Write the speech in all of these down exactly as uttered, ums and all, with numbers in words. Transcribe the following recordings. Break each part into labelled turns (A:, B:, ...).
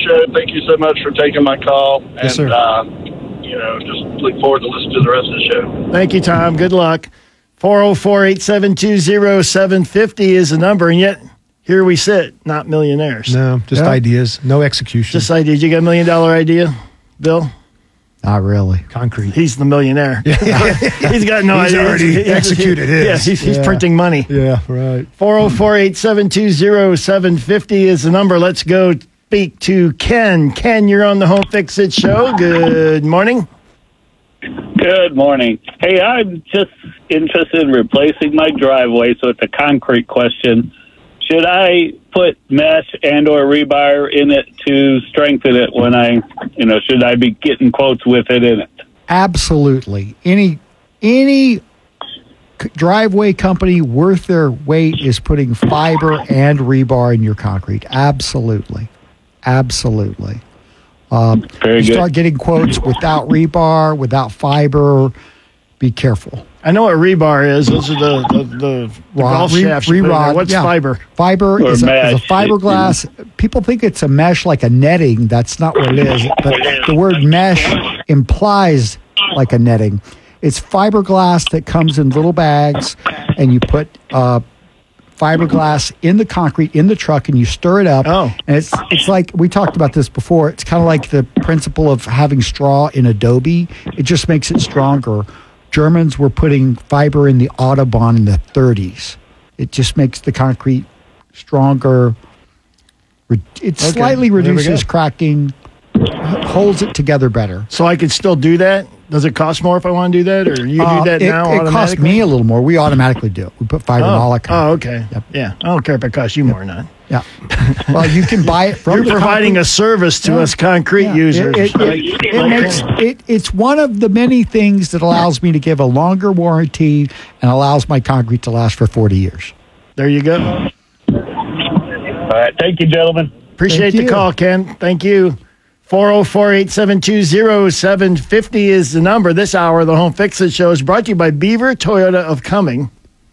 A: show. Thank you so much for taking my call. And,
B: yes, sir.
A: Uh, you know, just look forward to listening to the rest of the show.
C: Thank you, Tom. Good luck. four oh four, eight seven two, oh seven five oh is the number, and yet here we sit, not millionaires.
B: No, just
C: yeah.
B: ideas, no execution.
C: Just ideas. You got a million dollar idea, Bill?
D: Not really.
B: Concrete.
C: He's the millionaire. Yeah. He's got no
B: he's
C: idea.
B: Already
C: he's,
B: executed his.
C: Yeah, he's, he's
B: yeah.
C: printing money.
B: Yeah, right.
C: four oh four, eight seven two, oh seven five oh is the number. Let's go speak to Ken. Ken, you're on the Home Fix It show. Good morning.
E: Good morning. Hey, I'm just interested in replacing my driveway, so it's a concrete question. Should I put mesh and or rebar in it to strengthen it when I, you know, should I be getting quotes with it in it?
D: Absolutely. Any any c- driveway company worth their weight is putting fiber and rebar in your concrete. Absolutely. Absolutely. Um,
E: Very
D: you
E: good.
D: start getting quotes without rebar, without fiber, be careful.
C: I know what rebar is. Those are the, the, the, the
D: Rod-
C: golf
D: re-
C: shafts. you put in there.
D: re-rod,
C: What's
D: yeah.
C: fiber?
D: Fiber
E: Or
D: is a, is a
E: mesh.
D: fiberglass. People think it's a mesh like a netting. That's not what it is. But the word mesh implies like a netting. It's fiberglass that comes in little bags, and you put uh, fiberglass in the concrete in the truck, and you stir it up.
C: Oh.
D: And it's it's like we talked about this before. It's kind of like the principle of having straw in Adobe. It just makes it stronger. Germans were putting fiber in the Autobahn in the thirties. It just makes the concrete stronger. Re- It
C: Okay,
D: slightly
C: there we
D: reduces
C: go.
D: cracking, h- holds it together better.
C: So I could still do that? Does it cost more if I want to do that, or you
D: Uh,
C: do that
D: it,
C: now
D: It costs
C: automatically?
D: me a little more. We automatically do it. We put fiber in all
C: Oh,
D: that kind.
C: oh okay.
D: Yep.
C: Yeah. I don't care if it costs you more or not.
D: Yeah. Well, you can buy it from
C: You're
D: the
C: providing
D: concrete-
C: a service to
D: Yeah.
C: us concrete
D: Yeah.
C: users.
D: It, it,
C: Like-
D: it, it
C: like-
D: makes it. It's one of the many things that allows me to give a longer warranty and allows my concrete to last for forty years.
C: There you go.
E: All right. Thank you, gentlemen.
C: Appreciate
D: Thank
C: the
D: you.
C: call, Ken. Thank you. four oh four, eight seven two, oh seven five oh is the number. This hour of the Home Fix It show is brought to you by Beaver Toyota of Cumming.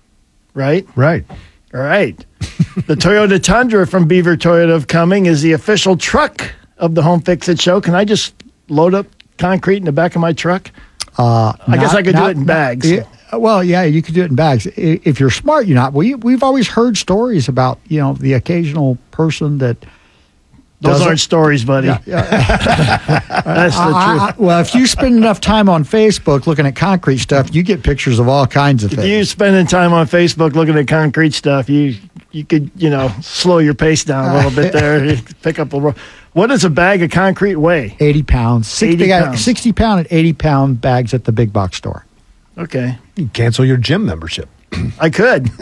C: Right?
B: Right.
C: All right. The Toyota Tundra from Beaver Toyota of Cumming is the official truck of the Home Fix It show. Can I just load up concrete in the back of my truck?
D: Uh,
C: I guess
D: not-
C: I could do
D: not-
C: it in bags.
D: Yeah, well, yeah, you could do it in bags I- if you're smart. You're not. We we've always heard stories about you know the occasional person that.
C: Those
D: doesn't-
C: aren't stories, buddy.
D: Yeah, yeah.
C: That's the
D: I-
C: truth.
D: I- well, if you spend enough time on Facebook looking at concrete stuff, you get pictures of all kinds of
C: If
D: things.
C: you spending time on Facebook looking at concrete stuff, you you could you know slow your pace down a little bit there. Pick up a. ro- What does a bag of concrete weigh?
D: eighty pounds. Six,
C: eighty
D: they got
C: pounds.
D: sixty pound and eighty pound bags at the big box store.
C: Okay,
B: You cancel your gym membership.
C: I could.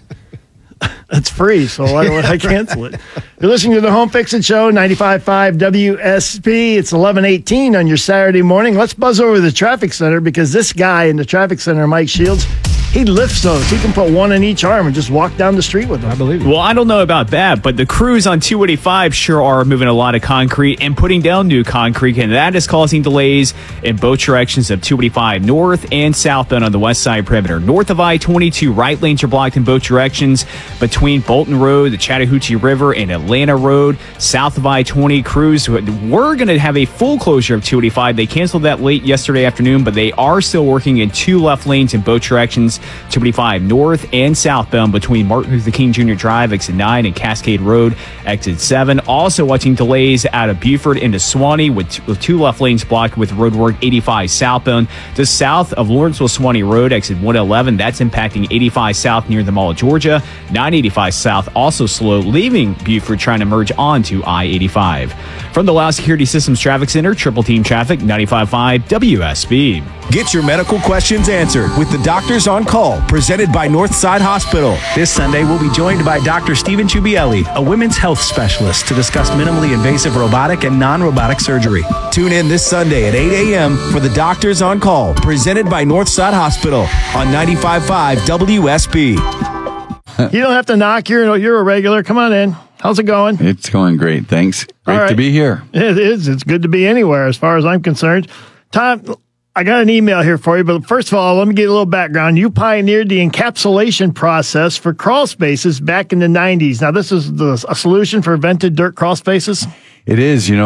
C: It's free, so why would I cancel it? You're listening to the Home Fix It Show, ninety-five point five W S P. It's eleven eighteen on your Saturday morning. Let's buzz over to the traffic center because this guy in the traffic center, Mike Shields, he lifts those. He can put one in each arm and just walk down the street with them.
B: I believe it.
F: Well, I don't know about that, but the crews on two eighty-five sure are moving a lot of concrete and putting down new concrete, and that is causing delays in both directions of two eighty-five north and southbound on the west side perimeter. North of I twenty-two, right lanes are blocked in both directions between Bolton Road, the Chattahoochee River, and Atlanta Road. South of I twenty, crews were going to have a full closure of two eighty-five. They canceled that late yesterday afternoon, but they are still working in two left lanes in both directions, two eighty-five north and southbound between Martin Luther King Junior Drive, exit nine, and Cascade Road, exit seven. Also watching delays out of Buford into Swanee with, t- with two left lanes blocked with roadwork eighty-five southbound. Just south of Lawrenceville Swanee Road, exit one eleven. That's impacting eighty-five south near the Mall of Georgia. nine eighty-five south also slow, leaving Buford trying to merge onto I eighty-five. From the Lao Security Systems Traffic Center, Triple Team Traffic, ninety-five point five W S B.
G: Get your medical questions answered with the Doctors on Call, presented by Northside Hospital.
H: This Sunday, we'll be joined by Doctor Stephen Chubielli, a women's health specialist, to discuss minimally invasive robotic and non-robotic surgery.
G: Tune in this Sunday at eight a.m. for the Doctors on Call, presented by Northside Hospital on ninety-five point five W S B.
C: You don't have to knock. You're you're a regular. Come on in. How's it going?
I: It's going great. Thanks. Great
C: All right.
I: to be here.
C: It is. It's good to be anywhere as far as I'm concerned. Tom, I got an email here for you, but first of all, let me get a little background. You pioneered the encapsulation process for crawl spaces back in the nineties. Now, this is the, a solution for vented dirt crawl spaces?
I: It is. You know,